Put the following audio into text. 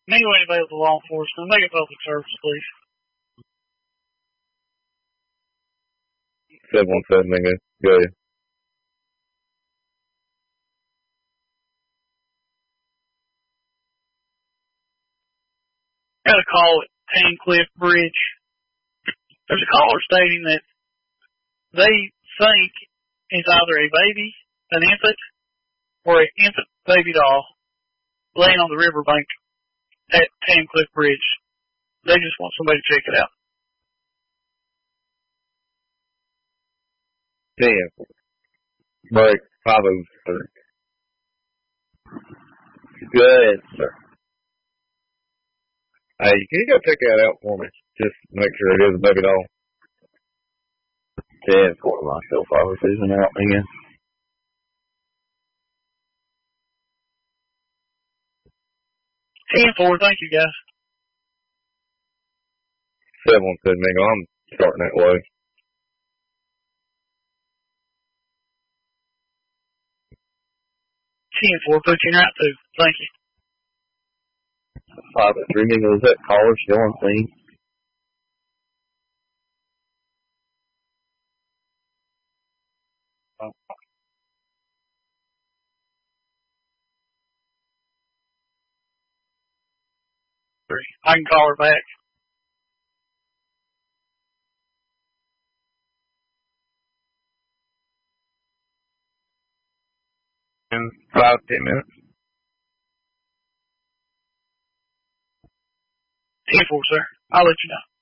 Mingo ain't available to law enforcement. Make it public service, please. 717 Mingo. Go ahead. Got a call at Tancliff Bridge. There's a caller stating that they think it's either a baby, an infant, or an infant baby doll laying on the riverbank at Tancliff Bridge. They just want somebody to check it out. 10. Break 503. Good, sir. Hey, can you go check that out for me? Just make sure it is a baby doll. 10, quarter mile, still 502 and out again. Thank you, guys. 717 Mingo, I'm starting that way. Put you out too. Thank you. 503 Mingo, is that caller still on scene? I can call her back. In 5-10 minutes. 10-4, sir. I'll let you know.